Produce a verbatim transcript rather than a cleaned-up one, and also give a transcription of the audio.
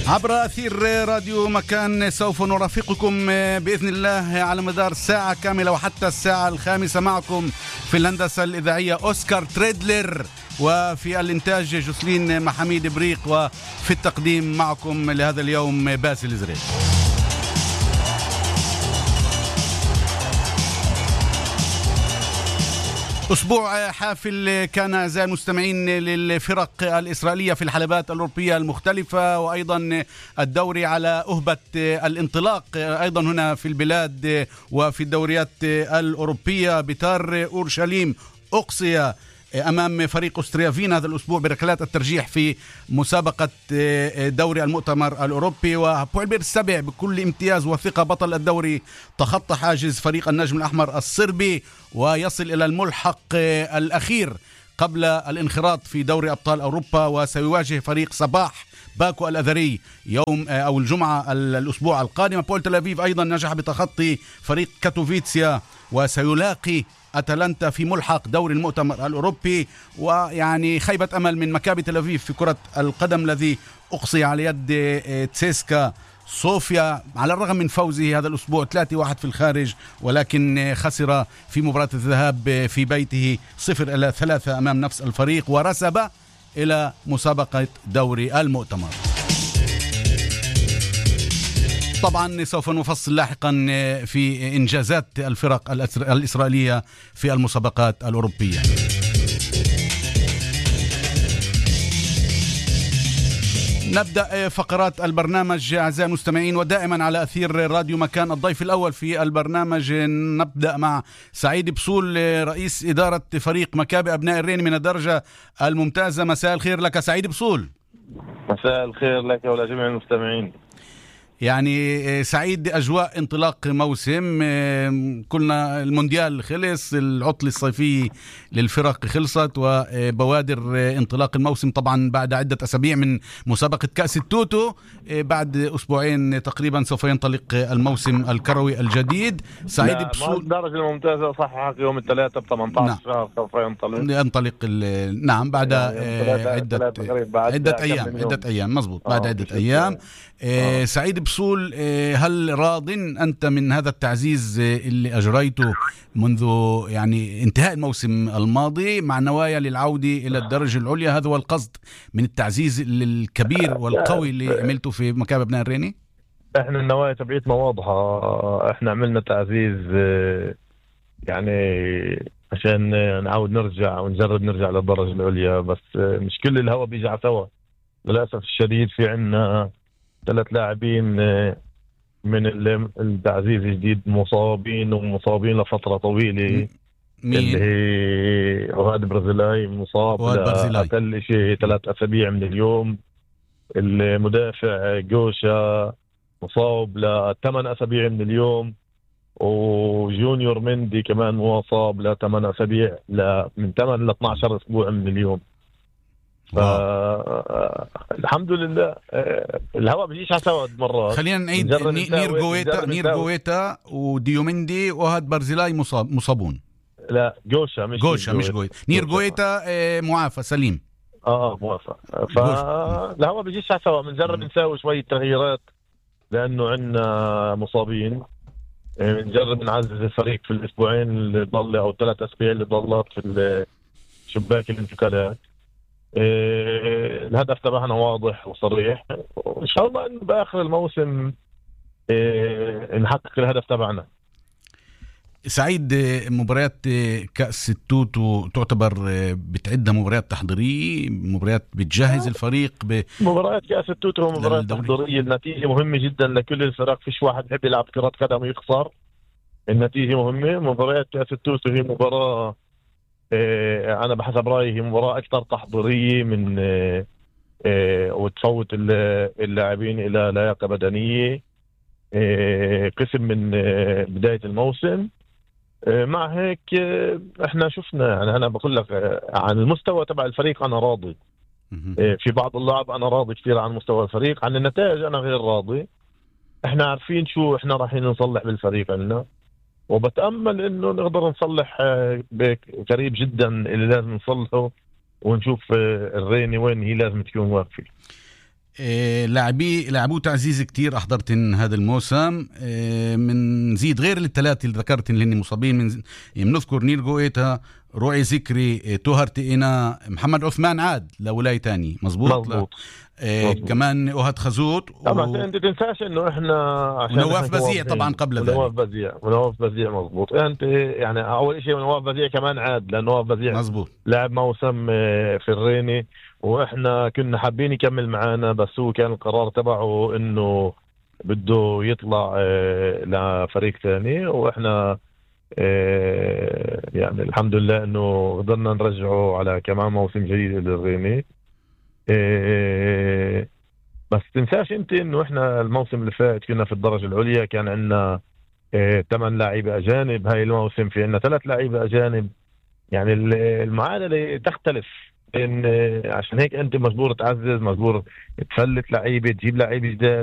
عبر أثير راديو مكان سوف نرافقكم بإذن الله على مدار ساعة كاملة وحتى الساعة الخامسة. معكم في الهندسة الإذاعية أوسكار تريدلر، وفي الإنتاج جسلين محميد بريق، وفي التقديم معكم لهذا اليوم باسل زريق. أسبوع حافل كان أعزائي المستمعين للفرق الإسرائيلية في الحلبات الأوروبية المختلفة، وأيضا الدوري على أهبة الانطلاق أيضا هنا في البلاد وفي الدوريات الأوروبية. بتار أورشليم أقصي أمام فريق أستريا فينا هذا الأسبوع بركلات الترجيح في مسابقة دوري المؤتمر الأوروبي، وهابويل بير السبع بكل امتياز وثقة بطل الدوري تخطى حاجز فريق النجم الأحمر الصربي ويصل إلى الملحق الأخير قبل الانخراط في دوري أبطال أوروبا، وسيواجه فريق صباح باكو الأذري يوم أو الجمعة الأسبوع القادم. هابويل تل أبيب أيضا نجح بتخطي فريق كاتوفيتسيا وسيلاقي أتلانتا في ملحق دوري المؤتمر الأوروبي. ويعني خيبة أمل من مكابي تل أبيب في كرة القدم الذي أقصي على يد تسيسكا صوفيا على الرغم من فوزه هذا الأسبوع ثلاثة واحد في الخارج، ولكن خسر في مباراة الذهاب في بيته صفر إلى ثلاثة أمام نفس الفريق، ورسب إلى مسابقة دوري المؤتمر. طبعا سوف نفصل لاحقا في إنجازات الفرق الإسرائيلية في المسابقات الأوروبية. نبدأ فقرات البرنامج أعزائي المستمعين، ودائما على أثير راديو مكان. الضيف الأول في البرنامج نبدأ مع سعيد بسول رئيس إدارة فريق مكابي أبناء الرين من الدرجة الممتازة. مساء الخير لك سعيد بسول. مساء الخير لك ولجميع المستمعين. يعني سعيد أجواء انطلاق موسم، كلنا المونديال خلص، العطلة الصيفية للفرق خلصت، وبوادر انطلاق الموسم طبعا بعد عدة أسابيع من مسابقة كأس التوتو. بعد أسبوعين تقريبا سوف ينطلق الموسم الكروي الجديد. سعيد بسول الدرجة الممتازة صححت يوم الثلاثاء ب ثمانية عشر شهر سوف ينطلق ينطلق نعم بعد عدة عدة أيام عدة أيام مزبوط بعد عدة أيام. آه سعيد بسول، آه هل راض أنت من هذا التعزيز اللي أجريته منذ يعني انتهاء الموسم الماضي مع نوايا للعودة إلى الدرجة العليا؟ هذا هو القصد من التعزيز الكبير والقوي اللي عملته في مكابي أبناء الريني. احنا النوايا تبعيتنا واضحة، احنا عملنا تعزيز يعني عشان نعود نرجع ونجرب نرجع للدرجة العليا، بس مش كل الهوا بيجي سوا للأسف الشديد. في عنا ثلاث لاعبين من التعزيز الجديد مصابين ومصابين لفترة طويلة. مين؟ اللي هي وهاد برزيلاي مصاب أقل شيء ثلاث أسابيع من اليوم. المدافع جوشا مصاب لثمان أسابيع من اليوم، وجونيور مندي كمان مصاب لثمان أسابيع من ثمان ل اثنا عشر أسبوع من اليوم. الحمد لله الهواء بيجيش على سوا مرات. خلينا نعيد نير جويتا نير جويتا وديومندي وهاد برزيلاي مصاب مصابون. لا جوشا مش جوشا مش جويتا. نير جويتا معافى سليم. اه موافق. فالهواء بيجيش على سوا، بنجرب نساوي شوية تغييرات لأنه عندنا مصابين. بنجرب نعزز الفريق في الأسبوعين اللي ضل أو ثلاث أسابيع اللي ضلت في شباك الانتقالات. إيه الهدف تبعنا واضح وصريح، وإن شاء الله إنه بآخر الموسم إيه نحقق الهدف تبعنا. سعيد، مباريات كأس التوتو تعتبر بتعدها مباريات تحضيرية، مباريات بتجهز الفريق ب... مباريات كأس التوتو مباريات تحضيرية. النتيجة مهمة جدا لكل الفرق، فيش واحد يحب يلعب كرة قدم ويخسر. النتيجة مهمة. مباريات كأس التوتو هي مباراة إيه أنا بحسب رأيي هي مباراة أكثر تحضيرية من إيه إيه وتفوت اللاعبين إلى لياقة بدنية. إيه قسم من إيه بداية الموسم. إيه مع هيك إيه احنا شفنا يعني أنا بقول لك إيه عن المستوى تبع الفريق أنا راضي. إيه في بعض اللعب أنا راضي كثير عن مستوى الفريق. عن النتائج أنا غير راضي. احنا عارفين شو احنا رايحين نصلح بالفريق عندنا، وبتأمل إنه نقدر نصلح قريب جدا اللي لازم نصلحه، ونشوف الريني وين هي لازم تكون واقفة. لاعبي لاعبوه تعزيز كتير أحضرتن هذا الموسم. من زيد غير الثلاثة اللي ذكرتن اللي هن مصابين، من بنذكر نيل جويتا، روعي ذكري، توهر تئنا، محمد عثمان عاد لولاي تاني. مظبوط مظبوط. إيه كمان أوهد خزوت طبعا و... انت تنساش انه احنا عشان ونواف بزيع طبعا قبل ذلك. نواف بزيع ونواف بزيع مظبوط. انت يعني اول شيء نواف بزيع كمان عاد، لانه نواف بزيع مظبوط لاعب موسم في الريني، واحنا كنا حابين يكمل معانا، بس هو كان القرار تبعه انه بده يطلع لفريق ثاني، واحنا يعني الحمد لله انه قدرنا نرجعه على كمان موسم جديد للريني. إيه بس تنساش انت انه احنا الموسم اللي فات كنا في الدرجة العليا، كان عندنا إيه ثمان لاعيبه اجانب. هاي الموسم في عندنا ثلاث لاعيبه اجانب. يعني المعادلة تختلف، إن عشان هيك انت مجبور تعزز، مجبور تفلت لعيبه، تجيب لعيبه جداد.